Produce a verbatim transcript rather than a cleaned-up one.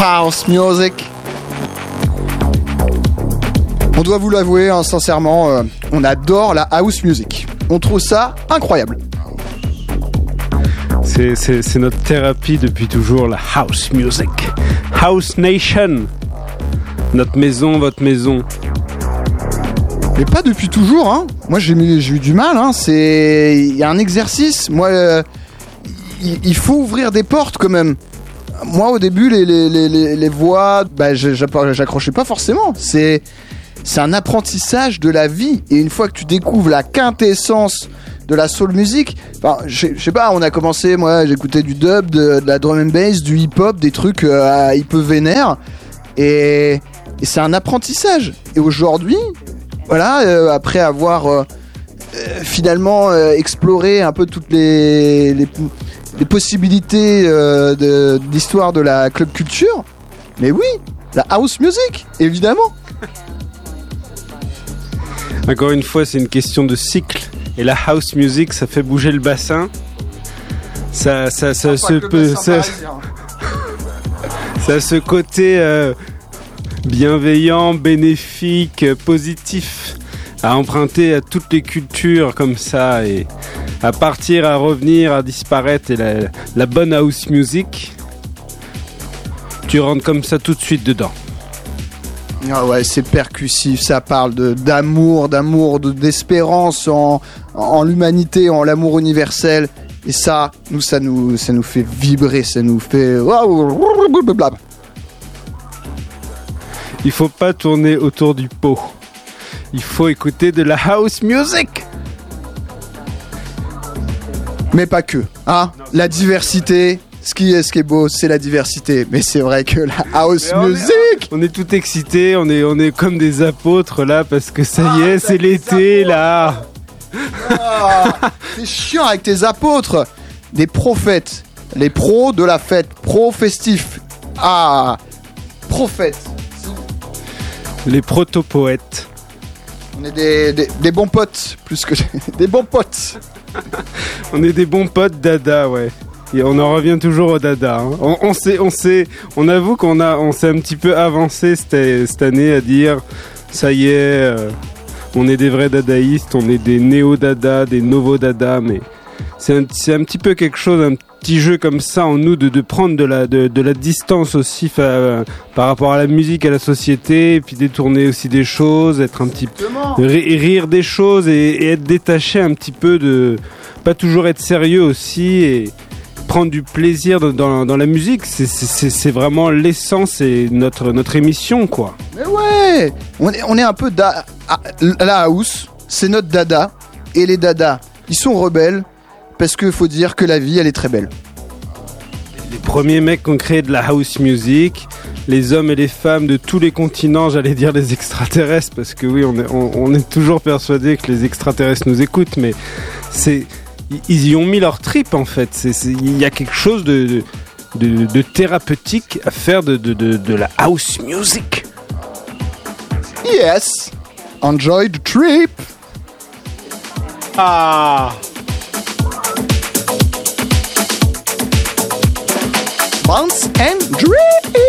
house music. On doit vous l'avouer, hein, sincèrement, euh, on adore la house music. On trouve ça incroyable. C'est, c'est, c'est notre thérapie depuis toujours, la house music. House Nation. Notre maison, votre maison. Mais pas depuis toujours, hein. Moi, j'ai, j'ai eu du mal, hein. C'est... Il y a un exercice. Moi, euh, il, il faut ouvrir des portes, quand même. Moi, au début, les, les, les, les voix, bah, j'accrochais pas forcément. C'est... C'est un apprentissage de la vie. Et une fois que tu découvres la quintessence de la soul music, enfin, je sais pas, on a commencé, moi j'écoutais du dub, de, de la drum and bass, du hip hop, des trucs euh, un peu vénères. Et, et c'est un apprentissage. Et aujourd'hui, voilà, euh, après avoir euh, euh, finalement euh, exploré un peu toutes les, les, les possibilités euh, de, d'histoire de la club culture, mais oui, la house music, évidemment. Encore une fois, c'est une question de cycle. Et la house music, ça fait bouger le bassin. Ça, ça, ça ah, se peut. Ça, ça a ce côté euh, bienveillant, bénéfique, positif, à emprunter à toutes les cultures comme ça, et à partir, à revenir, à disparaître. Et la, la bonne house music, tu rentres comme ça tout de suite dedans. Ah ouais, c'est percussif, ça parle de, d'amour, d'amour, de, d'espérance en, en l'humanité, en l'amour universel. Et ça, nous, ça nous, ça nous fait vibrer, ça nous fait... Il faut pas tourner autour du pot. Il faut écouter de la house music. Mais pas que, hein. La diversité... Ce qui est, ce qui est beau, c'est la diversité. Mais c'est vrai que la house on music... Est, on est tout excités, on est, on est comme des apôtres là, parce que ça y est, ah, c'est l'été là. Ah, c'est chiant avec tes apôtres. Des prophètes. Les pros de la fête. Pro-festif. Ah, prophètes. Les proto-poètes. On est des, des, des bons potes, plus que des bons potes. On est des bons potes dada, ouais. Et on en revient toujours au dada. Hein. On, on sait, on sait, on avoue qu'on a, on s'est un petit peu avancé cette, cette année à dire, ça y est, euh, on est des vrais dadaïstes, on est des néo-dada, des novo-dada, mais c'est un, c'est un petit peu quelque chose, un petit jeu comme ça en nous de, de prendre de la, de, de la distance aussi fa, par rapport à la musique, à la société, et puis détourner aussi des choses, être un petit peu, rire des choses et, et être détaché un petit peu de, pas toujours être sérieux aussi et prendre du plaisir dans, dans, dans la musique, c'est, c'est, c'est vraiment l'essence et notre, notre émission, quoi. Mais ouais, on est, on est un peu da, la house, c'est notre dada, et les dadas, ils sont rebelles, parce qu'il faut dire que la vie, elle est très belle. Les premiers mecs qui ont créé de la house music, les hommes et les femmes de tous les continents, j'allais dire les extraterrestres, parce que oui, on est, on, on est toujours persuadé que les extraterrestres nous écoutent, mais c'est... Ils y ont mis leur trip en fait. C'est, c'est, il y a quelque chose de, de, de thérapeutique à faire de, de, de, de la house music. Yes, enjoy the trip. Ah. Bounce and drip.